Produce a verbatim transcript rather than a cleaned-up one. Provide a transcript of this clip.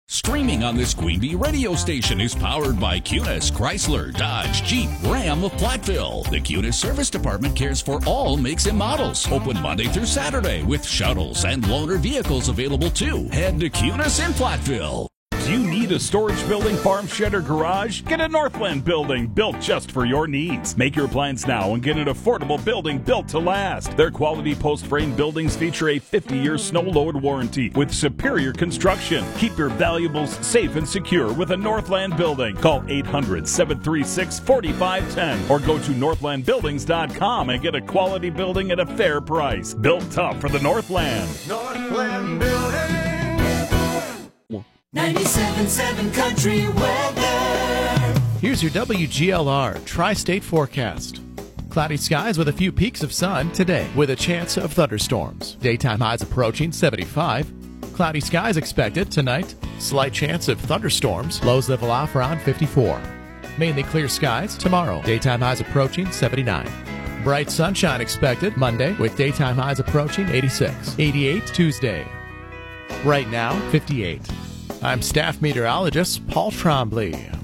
Streaming on this Queen Bee radio station is powered by Cunis, Chrysler, Dodge, Jeep, Ram of Platteville. The Cunis Service Department cares for all makes and models. Open Monday through Saturday with shuttles and loaner vehicles available too. Head to Cunis in Platteville. Do you need a storage building, farm shed, or garage? Get a Northland building built just for your needs. Make your plans now and get an affordable building built to last. Their quality post-frame buildings feature a fifty-year snow load warranty with superior construction. Keep your valuables safe and secure with a Northland building. Call eight hundred, seven three six, four five one zero or go to northland buildings dot com and get a quality building at a fair price. Built tough for the Northland. Northland Building. ninety-seven point seven Country Weather. Here's your W G L R Tri-State forecast. Cloudy skies with a few peaks of sun today with a chance of thunderstorms. Daytime highs approaching seventy-five. Cloudy skies expected tonight. Slight chance of thunderstorms. Lows level off around fifty-four. Mainly clear skies tomorrow. Daytime highs approaching seventy-nine. Bright sunshine expected Monday with daytime highs approaching eighty-six. eighty-eight Tuesday. Right now, fifty-eight. I'm staff meteorologist Paul Trombley.